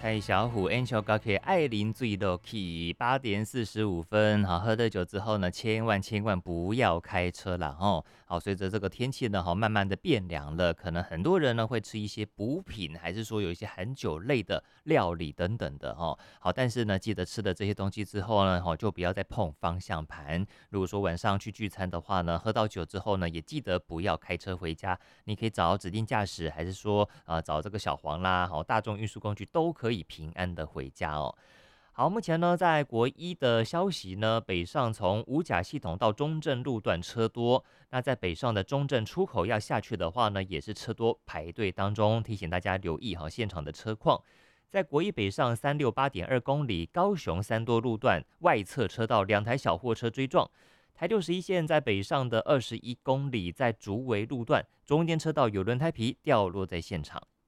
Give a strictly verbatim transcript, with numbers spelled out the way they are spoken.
蔡小虎 Angel 高 K 爱啉醉落去，八点四十五分，好，喝了酒之后呢，千万千万不要开车啦哦。好，随着这个天气呢，好慢慢的变凉了，可能很多人呢会吃一些补品，还是说有一些含酒类的料理等等的哦。好，但是呢，记得吃了这些东西之后呢，好就不要再碰方向盘。如果说晚上去聚餐的话呢，喝到酒之后呢，也记得不要开车回家，你可以找指定驾驶，还是说啊、呃、找这个小黄啦，好大众运输工具都可以平安的回家哦。好，目前呢，在国一的消息呢，北上从五甲系统到中正路段车多，那在北上的中正出口要下去的话呢，也是车多排队当中，提醒大家留意哈现场的车况。在国一北上三六八点二公里，高雄三多路段外侧车道两台小货车追撞。台六十一线在北上的二十一公里，在竹围路段中间车道有轮胎皮掉落在现场。